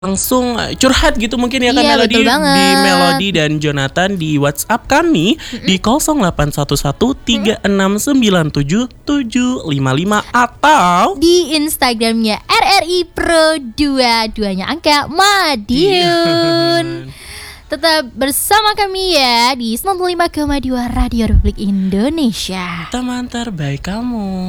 langsung curhat gitu mungkin ya kan Iya, Melody betul banget. di Melody dan Jonathan di WhatsApp kami di 0811 3697 755 atau Di Instagramnya RRI Pro 2, duanya angka Madiun. Tetap bersama kami ya di 95,2 Radio Republik Indonesia. teman terbaik kamu.